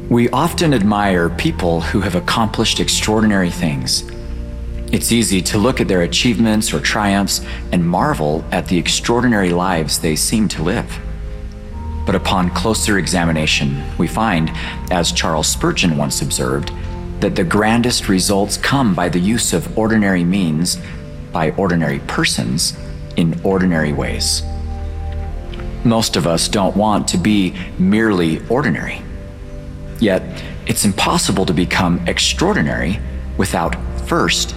We often admire people who have accomplished extraordinary things. It's easy to look at their achievements or triumphs and marvel at the extraordinary lives they seem to live. But upon closer examination, we find, as Charles Spurgeon once observed, that the grandest results come by the use of ordinary means, by ordinary persons, in ordinary ways. Most of us don't want to be merely ordinary. Yet, it's impossible to become extraordinary without first